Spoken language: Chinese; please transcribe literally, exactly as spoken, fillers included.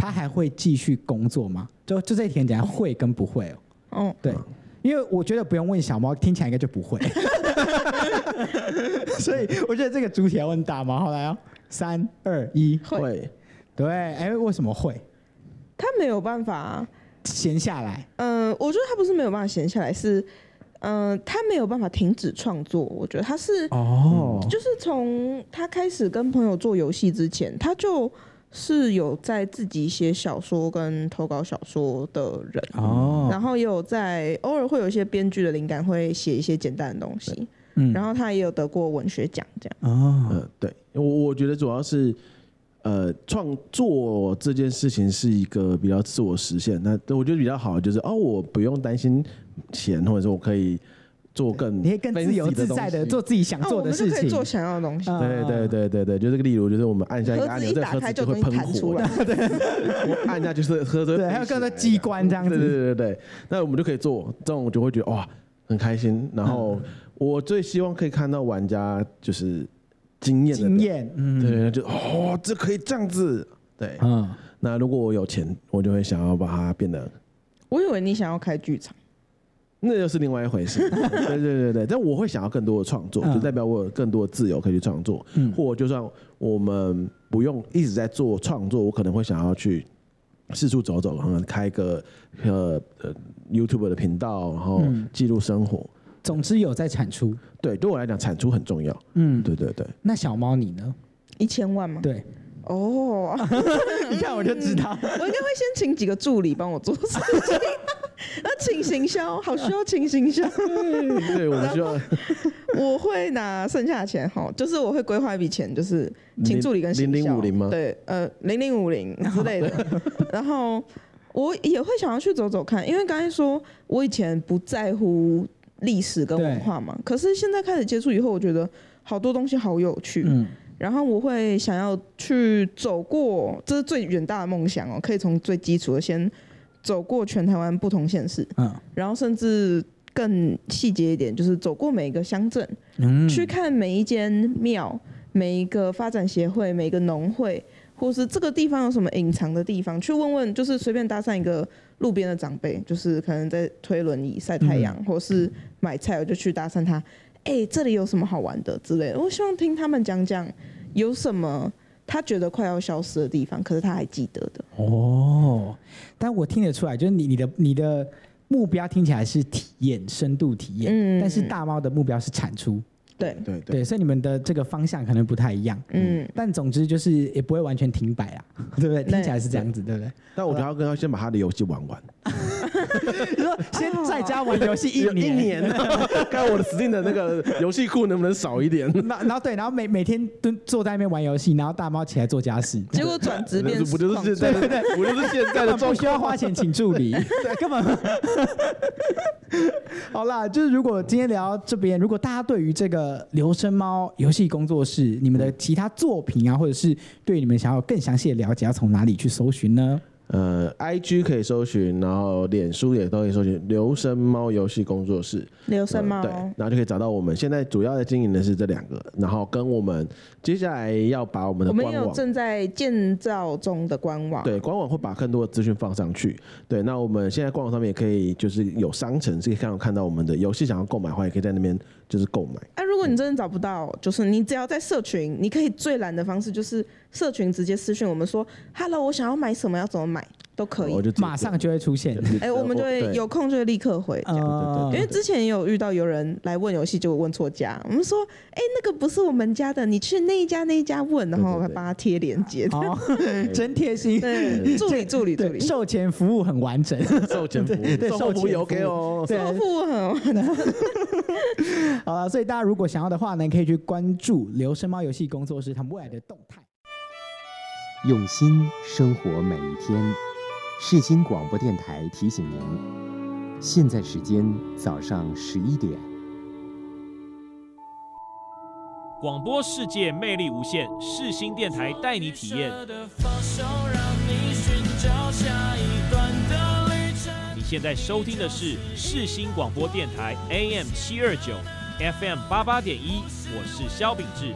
他还会继续工作吗？就就这一题讲会跟不会哦。哦，对，因为我觉得不用问小猫，听起来应该就不会。所以我觉得这个主题要问大猫。好，来哦，三二一， 会。 对，哎，为什么会？ 他没有办法闲下来。 嗯、呃，我觉得他不是没有办法闲下来，是嗯、呃，他没有办法停止创作。我觉得他是哦，就是从他开始跟朋友做游戏之前，他就是有在自己写小说跟投稿小说的人哦，然后也有在偶尔会有一些编剧的灵感，会写一些简单的东西。嗯，然后他也有得过文学奖，这样哦、呃，对，我我觉得主要是。呃，创作这件事情是一个比较自我实现，那我觉得比较好的就是哦，我不用担心钱，或者说我可以做更， 你可以更自由自在的做自己想做的事情， 哦、我们就可以做想要的东西。 对对对对对，就这个例如，就是我们按下一个按钮， 这个盒子一打开就会喷火了，对，我按下就是盒子， 对，还有更多机关这样子， 对对对对，那我们就可以做，这种我就会觉得哇很开心。然后我最希望可以看到玩家就是经验， 经验， 嗯，对，就哦，这可以这样子。对，嗯，那如果我有钱，我就会想要把它变得。 我以为你想要开剧场， 那又是另外一回事。对对对对，但我会想要更多的创作，就代表我有更多的自由可以去创作。嗯，或就算我们不用一直在做创作，我可能会想要去四处走走，然后开个呃呃 YouTube 的频道，然后记录生活。嗯、 总之有在产出。 对，对我来讲，产出很重要。嗯，对对对。 那小猫你呢？ 一千万吗？ 对。 哦， 你看我就知道， 我应该会先请几个助理帮我做事情，要请行销，好需要请行销。 对，我们需要。 我会拿剩下的钱哈，就是我会规划一笔钱，就是请助理跟行销。零零五零吗？ 对，呃，零零五零之类的。然后我也会想要去走走看，因为刚才说我以前不在乎历史跟文化嘛，可是现在开始接触以后，我觉得好多东西好有趣。嗯。然后我会想要去走过，这是最远大的梦想哦，可以从最基础的先走过全台湾不同县市，嗯，然后甚至更细节一点，就是走过每一个乡镇，嗯，去看每一间庙、每一个发展协会、每一个农会，或是这个地方有什么隐藏的地方，去问问，就是随便搭讪一个路边的长辈，就是可能在推轮椅晒太阳，嗯、或是买菜，我就去搭讪他。哎、欸，这里有什么好玩的之类的？我希望听他们讲讲有什么他觉得快要消失的地方，可是他还记得的。 哦，但我听得出来，就是你你的你的目标听起来是体验，深度体验，嗯，但是大猫的目标是产出。 对对对, 对，所以你们的这个方向可能不太一样，嗯，但总之就是也不会完全停摆啊，对不对？听起来是这样子，对不对？ 但我觉得要跟他先把他的游戏玩完。 你说先在家玩游戏一年， 一年，看我的 Steam 的那个游戏库能不能少一点？ 然后对，然后每每天蹲坐在那边玩游戏，然后大猫起来做家事， 结果转职变不就是现在？对对对，不就是现在的状况？ 不需要花钱请助理，对，根本。好啦，就是如果今天聊到这边，如果大家对于这个流声猫游戏工作室你们的其他作品啊，或者是对你们想要更详细的了解，要从哪里去搜寻呢？ 呃 ，I G 可以搜寻，然后脸书也都可以搜寻流声猫游戏工作室。 流声猫、呃、 对，然后就可以找到我们现在主要的经营的是这两个，然后跟我们接下来要把我们的官网， 我们有正在建造中的官网， 对，官网会把更多的资讯放上去。对，那我们现在官网上面也可以就是有商城，是可以看到看到我们的游戏想要购买的话，也可以在那边就是购买。 啊，如果你真的找不到，就是你只要在社群，你可以最懒的方式就是社群直接私讯我们说 ，Hello， 我想要买什么，要怎么买。都可以， 马上就会出现。 哎、欸，我们就会有空就会立刻回这样。呃、因为之前也有遇到有人来问游戏，就问错家。我们说，哎、欸，那个不是我们家的，你去那一家那一家问，然后我还帮他贴链接。哦， 真贴心。 对，助理助理助理， 售前服务很完整。 售前服务，对，售后服务 OK 哦， 售后服务很完整。 好了，所以大家如果想要的话呢，可以去关注流声猫游戏工作室他们未来的动态。 用心生活每一天。世新广播电台提醒您，现在时间早上十一点。 广播世界魅力无限，世新电台带你体验。你现在收听的是世新广播电台 A M 七二九 F M 八八点一，我是萧秉治。